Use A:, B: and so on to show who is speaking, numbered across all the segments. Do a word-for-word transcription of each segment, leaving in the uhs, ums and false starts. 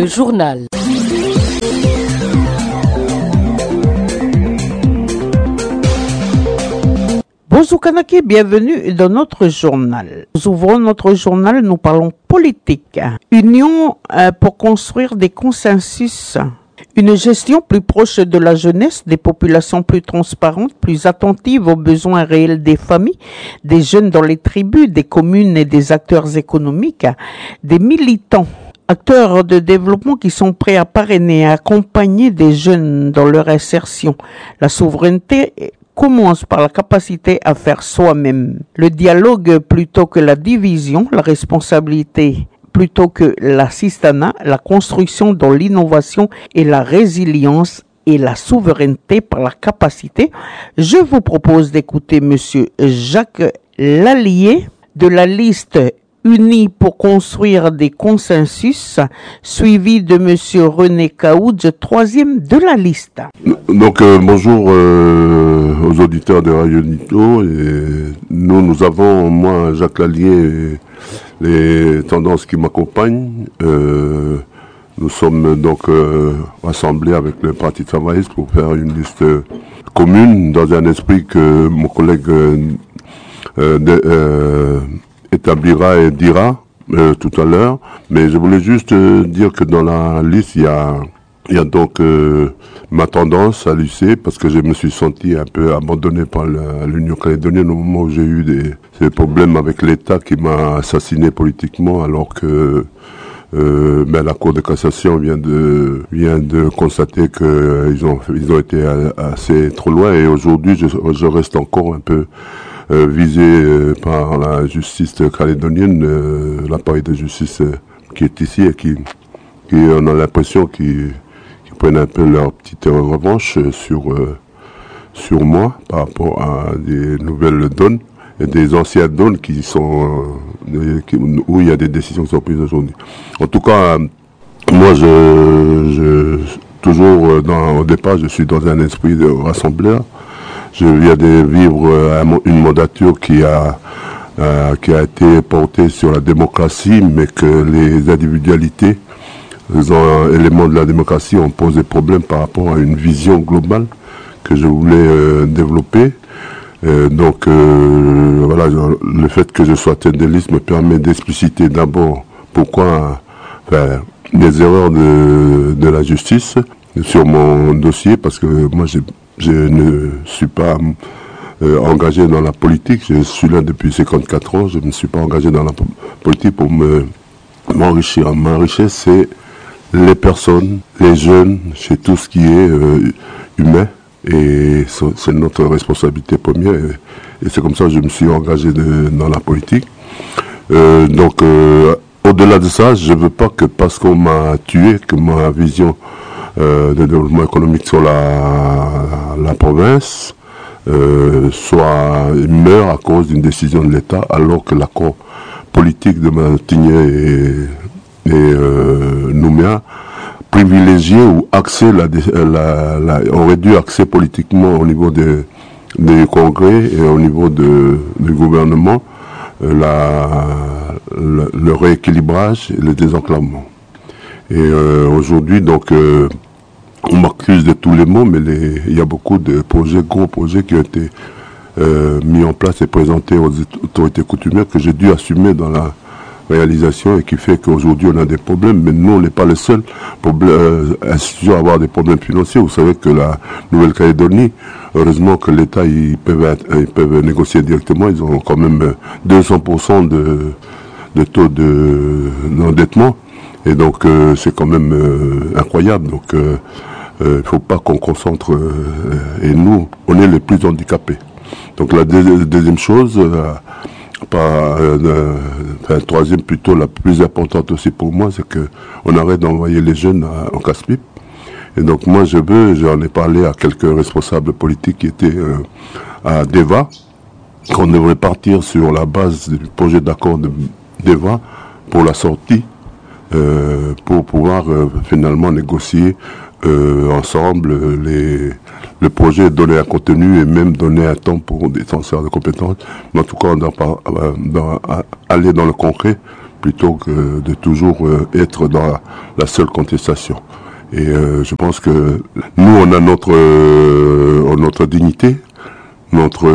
A: Le journal.
B: Bonjour Kanaki, bienvenue dans notre journal. Nous ouvrons notre journal, nous parlons politique. Union euh, pour construire des consensus. Une gestion plus proche de la jeunesse, des populations plus transparentes, plus attentives aux besoins réels des familles, des jeunes dans les tribus, des communes et des acteurs économiques, des militants, acteurs de développement qui sont prêts à parrainer et à accompagner des jeunes dans leur insertion. La souveraineté commence par la capacité à faire soi-même. Le dialogue plutôt que la division, la responsabilité plutôt que l'assistanat, la construction dans l'innovation et la résilience et la souveraineté par la capacité. Je vous propose d'écouter Monsieur Jacques Lallier de la liste Unis pour construire des consensus, suivi de Monsieur René Kaoudj, troisième de la liste.
C: Donc euh, bonjour euh, aux auditeurs de Radio Nito. Et nous, nous avons, moi, Jacques Lallier, les tendances qui m'accompagnent. Euh, nous sommes donc euh, rassemblés avec le Parti travailliste pour faire une liste commune dans un esprit que mon collègue euh, euh, de, euh, établira et dira euh, tout à l'heure. Mais je voulais juste euh, dire que dans la liste, il y a, il y a donc euh, ma tendance à l'U C, parce que je me suis senti un peu abandonné par l'Union calédonienne au moment où j'ai eu des, des problèmes avec l'État qui m'a assassiné politiquement, alors que euh, ben, la Cour de cassation vient de vient de constater que euh, ils ont ils ont été assez trop loin, et aujourd'hui je, je reste encore un peu Euh, visé euh, par la justice calédonienne, euh, l'appareil de justice euh, qui est ici, et qui, qui on a l'impression qu'ils qui prennent un peu leur petite revanche euh, sur euh, sur moi par rapport à des nouvelles donnes et des anciennes donnes qui sont euh, qui, où il y a des décisions qui sont prises aujourd'hui. En tout cas, euh, moi je, je toujours dans, au départ je suis dans un esprit de rassembleur. Je viens de vivre une mandature qui a, euh, qui a été portée sur la démocratie, mais que les individualités, les éléments de la démocratie ont posé problème par rapport à une vision globale que je voulais euh, développer. Euh, donc euh, voilà, le fait que je sois tête de liste me permet d'expliciter d'abord pourquoi enfin, les erreurs de, de la justice sur mon dossier, parce que moi j'ai Je ne suis pas euh, engagé dans la politique. Je suis là depuis cinquante-quatre ans. Je ne suis pas engagé dans la politique pour me m'enrichir. Ma richesse, c'est les personnes, les jeunes, c'est tout ce qui est euh, humain. Et c'est notre responsabilité première. Et, et c'est comme ça que je me suis engagé de, dans la politique. Euh, donc, euh, au-delà de ça, je ne veux pas que parce qu'on m'a tué, que ma vision Euh, de développement économique sur la, la province euh, soit meurt à cause d'une décision de l'État, alors que l'accord politique de Montigny et, et euh, Nouméa privilégiait ou axait la, la, la, aurait dû axer politiquement au niveau des, des congrès et au niveau de, du gouvernement euh, la, le, le rééquilibrage et le désenclavement. Et euh, aujourd'hui, donc, euh, on m'accuse de tous les mots, mais les, il y a beaucoup de projets, gros projets qui ont été euh, mis en place et présentés aux autorités coutumières que j'ai dû assumer dans la réalisation, et qui fait qu'aujourd'hui on a des problèmes. Mais nous, on n'est pas les seuls euh, institutions à avoir des problèmes financiers. Vous savez que la Nouvelle-Calédonie, heureusement que l'État, ils peuvent, ils peuvent négocier directement. Ils ont quand même deux cents pour cent de, de taux de, d'endettement. Et donc euh, c'est quand même euh, incroyable. Donc euh, il euh, ne faut pas qu'on concentre, euh, et nous, on est les plus handicapés. Donc la deuxi- deuxième chose, euh, pas, euh, enfin, troisième plutôt, la plus importante aussi pour moi, c'est qu'on arrête d'envoyer les jeunes à, en casse-pipe. Et donc moi je veux, j'en ai parlé à quelques responsables politiques qui étaient euh, à DEVA, qu'on devrait partir sur la base du projet d'accord de DEVA pour la sortie, euh, pour pouvoir euh, finalement négocier Euh, ensemble les, le projet, donner un contenu et même donner un temps pour des transferts de compétences. Mais en tout cas, on doit, pas, euh, doit aller dans le concret plutôt que de toujours euh, être dans la, la seule contestation. Et euh, je pense que nous, on a notre, euh, notre dignité, notre,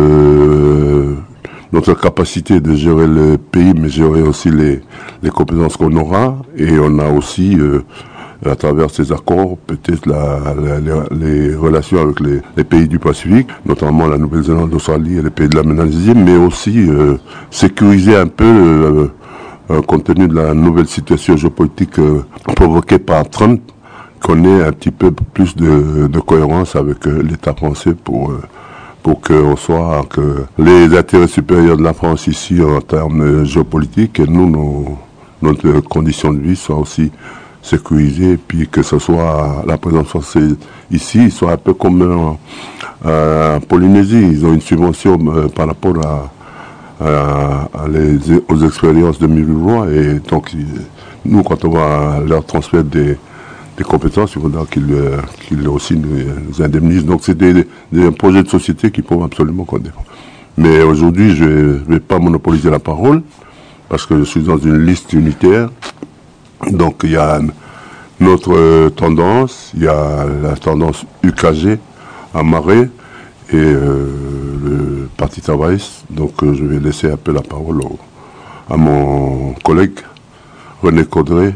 C: euh, notre capacité de gérer le pays, mais gérer aussi les, les compétences qu'on aura. Et on a aussi, euh, à travers ces accords, peut-être la, la, les, les relations avec les, les pays du Pacifique, notamment la Nouvelle-Zélande, l'Australie et les pays de la Mélanésie, mais aussi euh, sécuriser un peu, euh, euh, compte tenu de la nouvelle situation géopolitique euh, provoquée par Trump, qu'on ait un petit peu plus de, de cohérence avec euh, l'État français pour, euh, pour qu'on soit, que les intérêts supérieurs de la France ici en termes géopolitiques et nous, nos, notre condition de vie soit aussi sécurisée, et puis que ce soit la présence française ici, soit un peu comme en euh, Polynésie. Ils ont une subvention euh, par rapport à, à, à les, aux expériences de Mille-Voix, et donc nous, quand on va leur transmettre des des compétences, il faudra qu'ils euh, qu'ils aussi nous, nous indemnisent. Donc c'est des, des projets de société qu'il faut absolument qu'on défend. Mais aujourd'hui, je ne vais pas monopoliser la parole, parce que je suis dans une liste unitaire. Donc il y a notre euh, tendance, il y a la tendance U K G à Marais et euh, le Parti travailliste. Donc euh, je vais laisser un peu la parole au, à mon collègue René Caudray,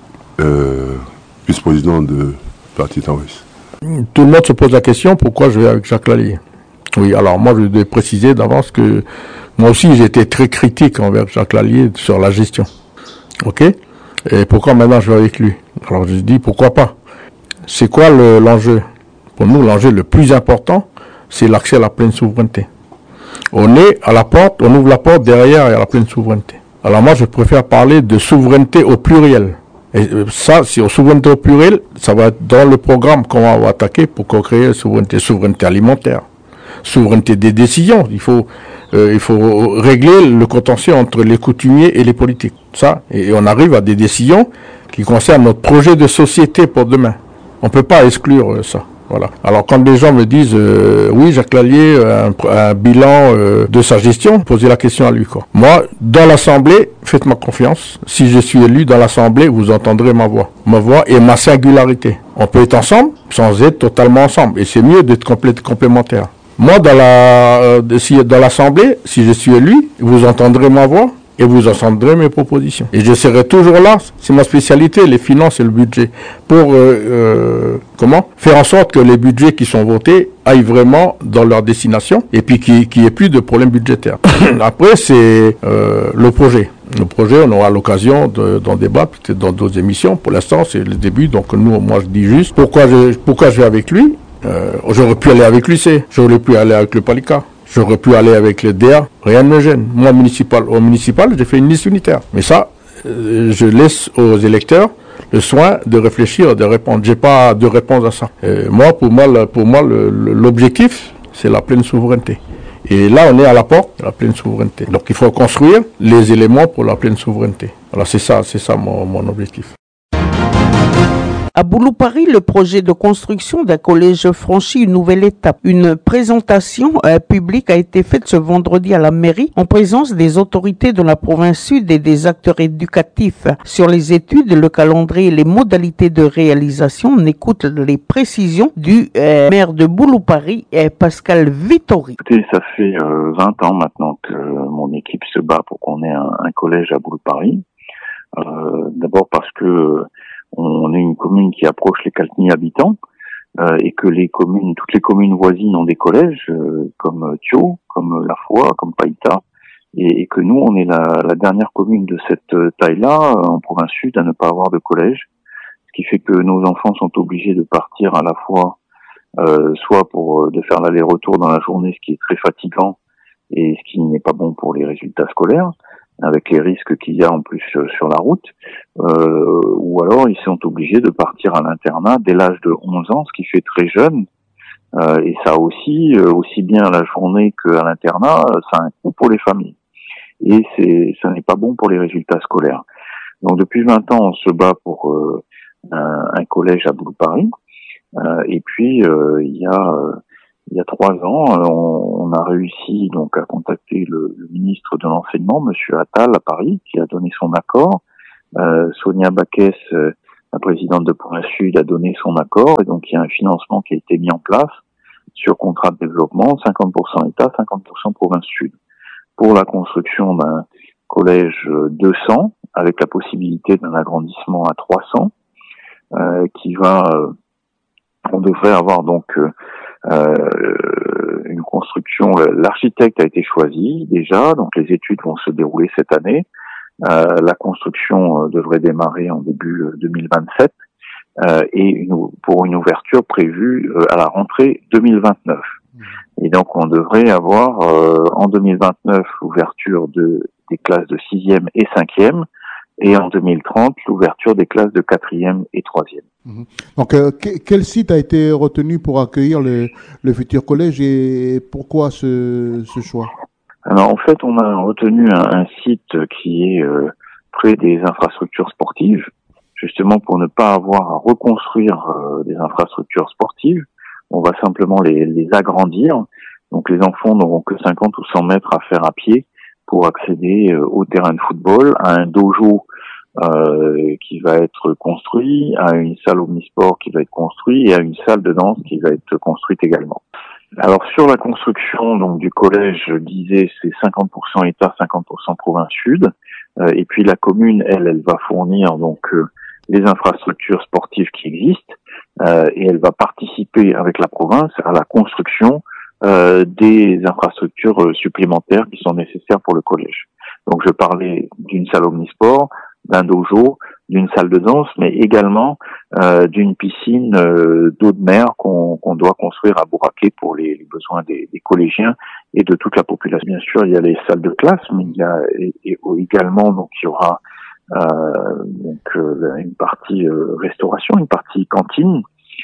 C: euh, vice-président de Parti travailliste.
A: Tout le monde se pose la question, pourquoi je vais avec Jacques Lallier? Oui, alors moi je vais préciser d'avance que moi aussi j'étais très critique envers Jacques Lallier sur la gestion. Ok? Et pourquoi maintenant je vais avec lui? Alors je dis pourquoi pas? C'est quoi le, l'enjeu? Pour nous, l'enjeu le plus important, c'est l'accès à la pleine souveraineté. On est à la porte, on ouvre la porte, derrière il y a la pleine souveraineté. Alors moi je préfère parler de souveraineté au pluriel. Et ça, si on souveraineté au pluriel, ça va être dans le programme qu'on va attaquer pour créer la souveraineté, souveraineté alimentaire, souveraineté des décisions. Il faut, euh, il faut régler le contentieux entre les coutumiers et les politiques. Ça, et, et on arrive à des décisions qui concernent notre projet de société pour demain. On peut pas exclure euh, ça. Voilà. Alors quand les gens me disent euh, oui, Jacques Lallier, un, un bilan euh, de sa gestion, posez la question à lui quoi. Moi, dans l'Assemblée, faites-moi confiance. Si je suis élu dans l'Assemblée, vous entendrez ma voix, ma voix et ma singularité. On peut être ensemble sans être totalement ensemble, et c'est mieux d'être complé- complémentaire. Moi, dans la, euh, si dans l'Assemblée, si je suis élu, vous entendrez ma voix et vous entendrez mes propositions. Et je serai toujours là, c'est ma spécialité, les finances et le budget, pour euh, euh, comment faire en sorte que les budgets qui sont votés aillent vraiment dans leur destination et puis qu'il n'y ait plus de problèmes budgétaires. Après, c'est euh, le projet. Le projet, on aura l'occasion de, d'en débattre peut-être dans d'autres émissions. Pour l'instant, c'est le début, donc nous, moi je dis juste pourquoi je, pourquoi je vais avec lui. Euh, j'aurais pu aller avec l'U C, j'aurais pu aller avec le Palika. J'aurais pu aller avec le D A, rien ne me gêne. Moi, municipal, au municipal, j'ai fait une liste unitaire. Mais ça, euh, je laisse aux électeurs le soin de réfléchir, de répondre. J'ai pas de réponse à ça. Euh, moi, pour moi, pour moi, le, le, l'objectif, c'est la pleine souveraineté. Et là, on est à la porte de la pleine souveraineté. Donc, il faut construire les éléments pour la pleine souveraineté. Voilà, c'est ça, c'est ça mon, mon objectif.
B: À Bouloupari, le projet de construction d'un collège franchit une nouvelle étape. Une présentation euh, publique a été faite ce vendredi à la mairie en présence des autorités de la province sud et des acteurs éducatifs. Sur les études, le calendrier et les modalités de réalisation, on écoute les précisions du euh, maire de Bouloupari, euh, Pascal Vittori.
D: Écoutez, ça fait euh, vingt ans maintenant que mon équipe se bat pour qu'on ait un, un collège à Bouloupari. Euh, d'abord parce que on est une commune qui approche les quatre mille habitants euh, et que les communes, toutes les communes voisines ont des collèges euh, comme Thio, comme La Foi, comme Païta, et, et que nous, on est la, la dernière commune de cette taille-là euh, en province sud à ne pas avoir de collège, ce qui fait que nos enfants sont obligés de partir à la fois euh, soit pour de faire l'aller-retour dans la journée, ce qui est très fatigant et ce qui n'est pas bon pour les résultats scolaires, avec les risques qu'il y a en plus sur la route, euh, ou alors ils sont obligés de partir à l'internat dès l'âge de onze ans, ce qui fait très jeune, euh, et ça aussi, euh, aussi bien à la journée qu'à l'internat, ça a un coût pour les familles, et c'est, ça n'est pas bon pour les résultats scolaires. Donc depuis vingt ans, on se bat pour euh, un, un collège à Bouloupari, euh, et puis euh, il y a euh, il y a trois ans, on, on a réussi donc à contacter le, le ministre de l'Enseignement, Monsieur Attal, à Paris, qui a donné son accord. Euh, Sonia Baquès, euh, la présidente de Province Sud, a donné son accord, et donc il y a un financement qui a été mis en place sur contrat de développement, cinquante pour cent État, cinquante pour cent Province Sud, pour la construction d'un collège deux cents, avec la possibilité d'un agrandissement à trois cents, euh, qui va, euh, on devrait avoir donc euh, une construction, l'architecte a été choisi déjà, donc les études vont se dérouler cette année, euh, la construction devrait démarrer en début deux mille vingt-sept, euh, et une, pour une ouverture prévue à la rentrée deux mille vingt-neuf. Et donc on devrait avoir euh, en deux mille vingt-neuf l'ouverture de, des classes de sixième et cinquième, et en deux mille trente l'ouverture des classes de quatrième et troisième.
E: Mmh. Donc euh, que, quel site a été retenu pour accueillir le, le futur collège et pourquoi ce, ce choix?
D: Alors en fait on a retenu un, un site qui est euh, près des infrastructures sportives, justement pour ne pas avoir à reconstruire euh, des infrastructures sportives. On va simplement les, les agrandir. Donc les enfants n'auront que cinquante ou cent mètres à faire à pied pour accéder euh, au terrain de football, à un dojo euh, qui va être construit, à une salle omnisport qui va être construite et à une salle de danse qui va être construite également. Alors sur la construction donc du collège, je disais c'est cinquante pour cent État, cinquante pour cent Province Sud, euh, et puis la commune, elle, elle va fournir donc euh, les infrastructures sportives qui existent, euh, et elle va participer avec la province à la construction euh, des infrastructures euh, supplémentaires qui sont nécessaires pour le collège. Donc je parlais d'une salle omnisport, d'un dojo, d'une salle de danse, mais également euh, d'une piscine euh, d'eau de mer qu'on, qu'on doit construire à Bouraké pour les, les besoins des, des collégiens et de toute la population. Bien sûr, il y a les salles de classe, mais il y a et, et également donc il y aura euh, donc euh, une partie euh, restauration, une partie cantine.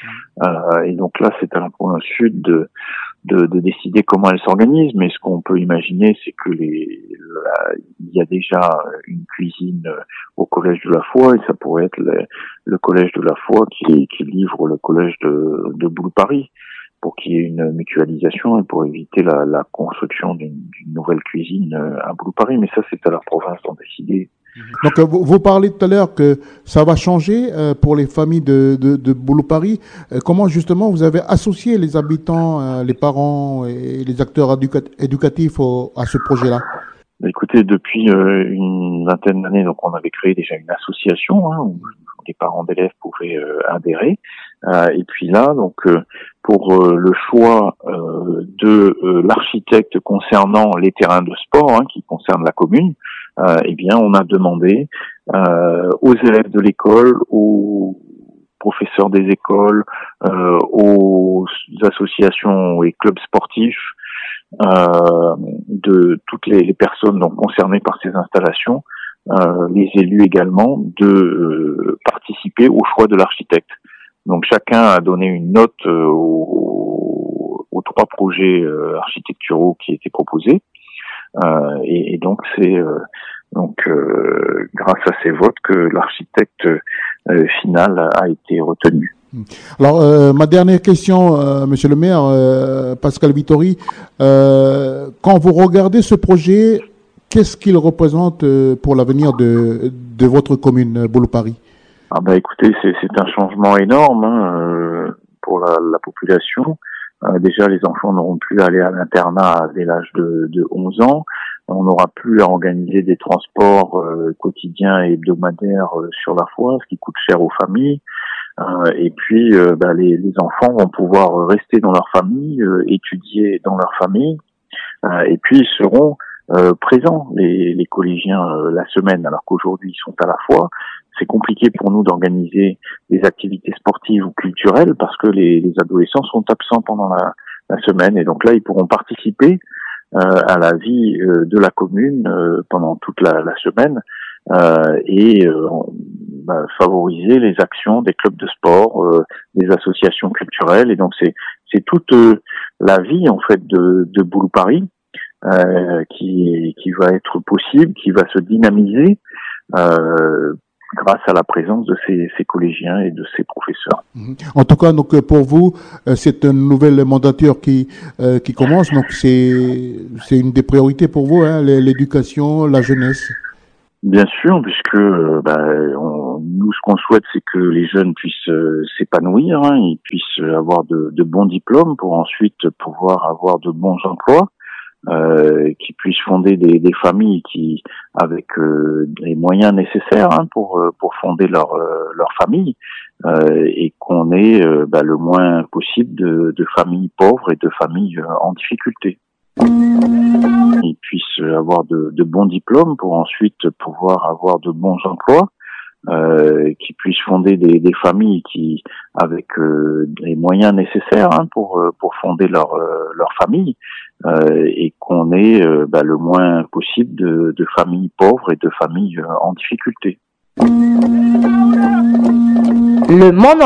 D: Euh, et donc là, c'est à la province sud de, de, de décider comment elle s'organise. Mais ce qu'on peut imaginer, c'est que les, la, il y a déjà une cuisine au collège de la Foi, et ça pourrait être le, le collège de la Foi qui, qui livre le collège de, de Boule-Paris, pour qu'il y ait une mutualisation et pour éviter la, la construction d'une, d'une nouvelle cuisine à Boule-Paris. Mais ça, c'est à la province d'en décider.
E: Donc, vous, vous parlez tout à l'heure que ça va changer euh, pour les familles de, de, de Boulou-Paris. Euh, comment, justement, vous avez associé les habitants, euh, les parents et les acteurs éduca- éducatifs au, à ce projet-là?
D: Écoutez, depuis euh, une vingtaine d'années, donc on avait créé déjà une association hein, où les parents d'élèves pouvaient euh, adhérer. Euh, et puis là, donc euh, pour euh, le choix euh, de euh, l'architecte concernant les terrains de sport, hein, qui concernent la commune, euh, eh bien, on a demandé euh, aux élèves de l'école, aux professeurs des écoles, euh, aux associations et clubs sportifs, euh, de toutes les, les personnes donc concernées par ces installations, euh, les élus également, de euh, participer au choix de l'architecte. Donc chacun a donné une note euh, aux, aux trois projets euh, architecturaux qui étaient proposés, euh, et, et donc c'est euh, donc euh, grâce à ces votes que l'architecte euh, final a été retenu.
E: Alors, euh, ma dernière question, euh, Monsieur le maire, euh, Pascal Vittori, euh, quand vous regardez ce projet, qu'est-ce qu'il représente euh, pour l'avenir de, de votre commune, Boulou-Paris?
D: Ah ben écoutez, c'est, c'est un changement énorme hein, euh, pour la, la population. Euh, déjà, les enfants n'auront plus à aller à l'internat dès l'âge de, de onze ans. On n'aura plus à organiser des transports euh, quotidiens et hebdomadaires euh, sur la Foi, ce qui coûte cher aux familles. Euh, et puis, euh, bah, les, les enfants vont pouvoir rester dans leur famille, euh, étudier dans leur famille, euh, et puis ils seront euh, présents, les, les collégiens, euh, la semaine, alors qu'aujourd'hui ils sont à la Foi. C'est compliqué pour nous d'organiser des activités sportives ou culturelles parce que les, les adolescents sont absents pendant la, la semaine, et donc là ils pourront participer euh, à la vie euh, de la commune euh, pendant toute la, la semaine. Euh, et euh, bah, favoriser les actions des clubs de sport, euh, des associations culturelles, et donc c'est c'est toute euh, la vie en fait de, de Boulou-Paris euh, qui qui va être possible, qui va se dynamiser euh, grâce à la présence de ces, ces collégiens et de ces professeurs.
E: En tout cas, donc pour vous, c'est une nouvelle mandature qui euh, qui commence, donc c'est c'est une des priorités pour vous, hein, l'éducation, la jeunesse.
D: Bien sûr, puisque ben, on, nous, ce qu'on souhaite, c'est que les jeunes puissent euh, s'épanouir, hein, ils puissent avoir de, de bons diplômes pour ensuite pouvoir avoir de bons emplois, euh, qu'ils puissent fonder des, des familles qui, avec euh, les moyens nécessaires hein, pour pour fonder leur euh, leur famille, euh, et qu'on ait euh, ben, le moins possible de, de familles pauvres et de familles euh, en difficulté. Ils puissent avoir de, de bons diplômes pour ensuite pouvoir avoir de bons emplois, euh, qui puissent fonder des, des familles qui, avec euh, les moyens nécessaires hein, pour pour fonder leur euh, leur famille, euh, et qu'on ait euh, bah, le moins possible de, de familles pauvres et de familles euh, en difficulté.
F: Le monde